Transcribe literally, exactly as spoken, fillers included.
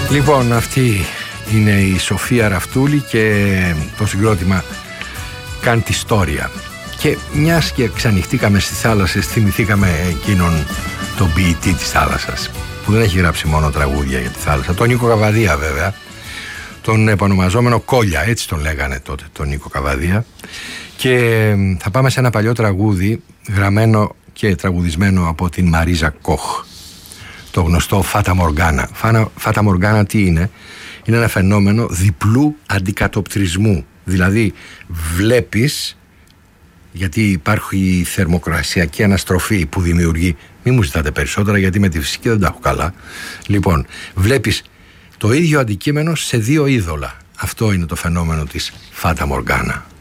Λοιπόν, αυτή είναι η Σοφία Ραφτούλη και το συγκρότημα κάνει τη ιστορία. Και μιας και ξανυχτήκαμε στις θάλασσες, θυμηθήκαμε εκείνον τον ποιητή της θάλασσας, που δεν έχει γράψει μόνο τραγούδια για τη θάλασσα, τον Νίκο Καβαδία βέβαια, τον επωνομαζόμενο Κόλια, έτσι τον λέγανε τότε, τον Νίκο Καβαδία. Και θα πάμε σε ένα παλιό τραγούδι γραμμένο και τραγουδισμένο από την Μαρίζα Κοχ, το γνωστό Φάτα Μοργάνα. Φάτα Μοργάνα τι είναι? Είναι ένα φαινόμενο διπλού αντικατοπτρισμού. Δηλαδή βλέπεις, γιατί υπάρχει η θερμοκρασιακή αναστροφή που δημιουργεί, μη μου ζητάτε περισσότερα γιατί με τη φυσική δεν τα έχω καλά. Λοιπόν, βλέπεις το ίδιο αντικείμενο σε δύο είδωλα. Αυτό είναι το φαινόμενο της Φάτα Μοργάνα.